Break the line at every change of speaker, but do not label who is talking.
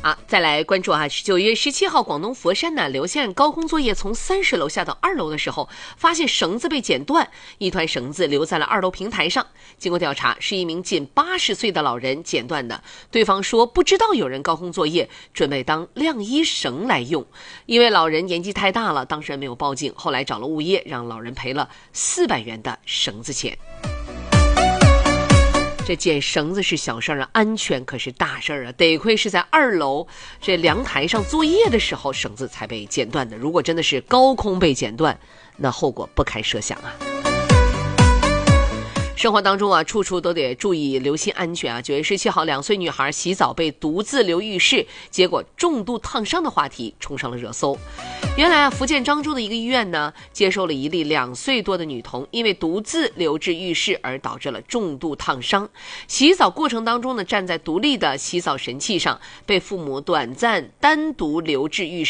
再来关注9月17号，广东佛山呢，刘县高空作业从30楼下到2楼的时候，发现绳子被剪断，一团绳子留在了2楼平台上。经过调查，是一名近80岁的老人剪断的。对方说不知道有人高空作业，准备当晾衣绳来用。因为老人年纪太大了，当事人没有报警，后来找了物业，让老人赔了400元的绳子钱。这剪绳子是小事啊，安全可是大事啊！得亏是在2楼这凉台上作业的时候，绳子才被剪断的。如果真的是高空被剪断，那后果不堪设想啊！生活当中处处都得注意留心安全9月17号，2岁女孩洗澡被独自流浴室，结果重度烫伤的话题冲上了热搜。原来福建漳州的一个医院呢，接受了一例2岁多的女童因为独自流至浴室而导致了重度烫伤。洗澡过程当中呢，站在独立的洗澡神器上，被父母短暂单独流至浴室。